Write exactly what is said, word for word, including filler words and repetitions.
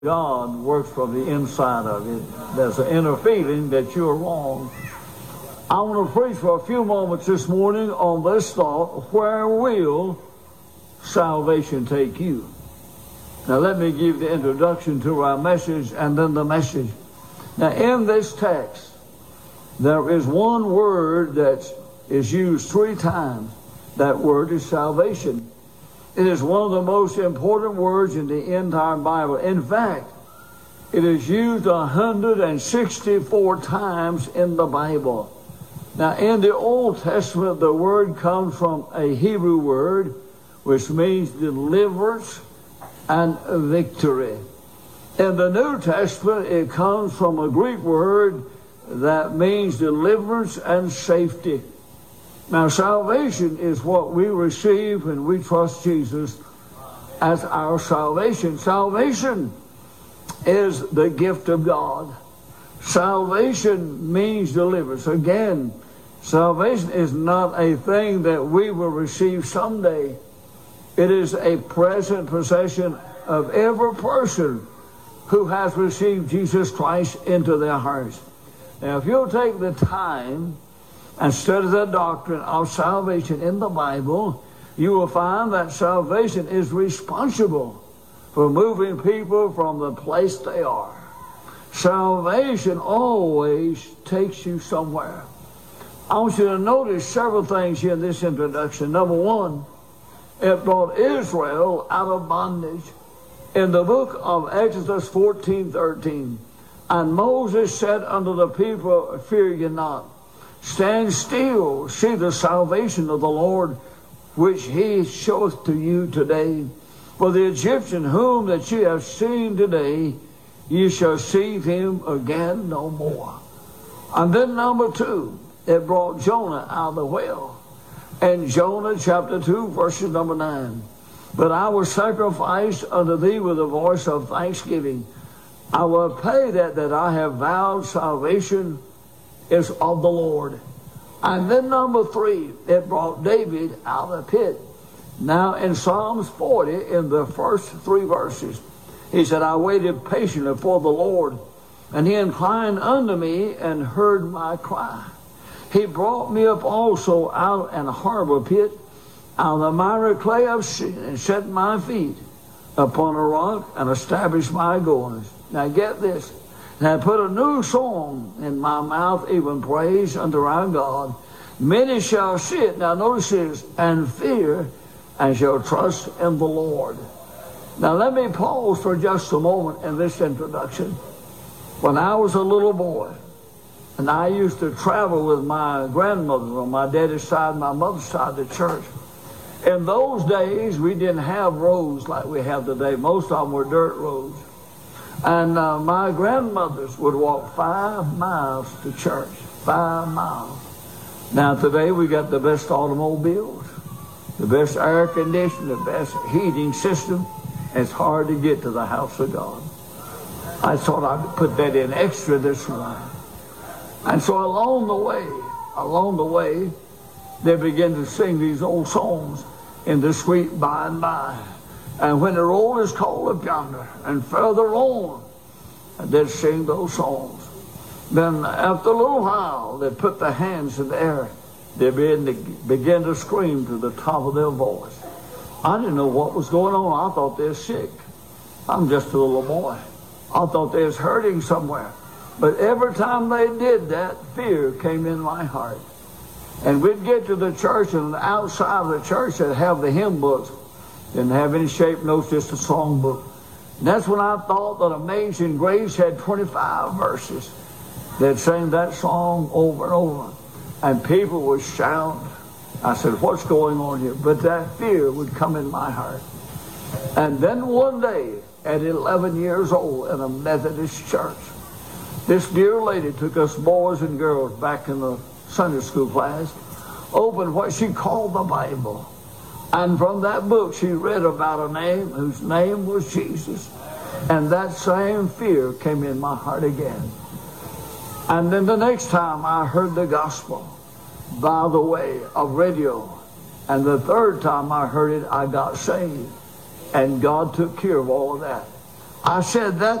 God works from the inside of it. There's an inner feeling that you're wrong. I want to preach for a few moments this morning on this thought: where will salvation take you? Now let me give the introduction to our message and then the message. Now in this text, there is one word that is used three times. That word is salvation. It is one of the most important words in the entire Bible. In fact, it is used one hundred sixty-four times in the Bible. Now, in the Old Testament, the word comes from a Hebrew word, which means deliverance and victory. In the New Testament, it comes from a Greek word that means deliverance and safety. Now, salvation is what we receive when we trust Jesus as our salvation. Salvation is the gift of God. Salvation means deliverance. Again, salvation is not a thing that we will receive someday. It is a present possession of every person who has received Jesus Christ into their hearts. Now, if you'll take the time and study the doctrine of salvation in the Bible, you will find that salvation is responsible for moving people from the place they are. Salvation always takes you somewhere. I want you to notice several things here in this introduction. Number one, it brought Israel out of bondage. In the book of Exodus fourteen thirteen, and Moses said unto the people, fear ye not. Stand still, see the salvation of the Lord, which he showeth to you today. For the Egyptian whom that ye have seen today, ye shall see him again no more. And then number two, it brought Jonah out of the well. In Jonah chapter two, verses number nine. But I will sacrifice unto thee with a voice of thanksgiving. I will pay that that I have vowed. Salvation is of the Lord. And then number three, it brought David out of the pit. Now in Psalms forty, in the first three verses, he said, I waited patiently for the Lord, and he inclined unto me and heard my cry. He brought me up also out an horrible pit, out of the miry clay of sin, and set my feet upon a rock and established my goings. Now get this. And I put a new song in my mouth, even praise unto our God. Many shall see it. Now notice this, and fear, and shall trust in the Lord. Now let me pause for just a moment in this introduction. When I was a little boy, and I used to travel with my grandmother on my daddy's side, my mother's side to church. In those days, we didn't have roads like we have today. Most of them were dirt roads. And uh, my grandmothers would walk five miles to church, five miles. Now today we got the best automobiles, the best air conditioning, the best heating system. It's hard to get to the house of God. I thought I'd put that in extra this morning. And so along the way, along the way, they began to sing these old songs in the sweet by and by. And when the roll is called up yonder, and further on, they'd sing those songs. Then after a little while, they'd put their hands in the air. They'd begin to, begin to scream to the top of their voice. I didn't know what was going on. I thought they were sick. I'm just a little boy. I thought they was hurting somewhere. But every time they did that, fear came in my heart. And we'd get to the church, and outside of the church, they'd have the hymn books. Didn't have any shape notes, just a song book. And that's when I thought that Amazing Grace had twenty-five verses. They'd sing that song over and over. And people would shout. I said, what's going on here? But that fear would come in my heart. And then one day, at eleven years old, in a Methodist church, this dear lady took us boys and girls back in the Sunday school class, opened what she called the Bible. And from that book, she read about a name whose name was Jesus. And that same fear came in my heart again. And then the next time I heard the gospel by the way of radio. And the third time I heard it, I got saved. And God took care of all of that. I said that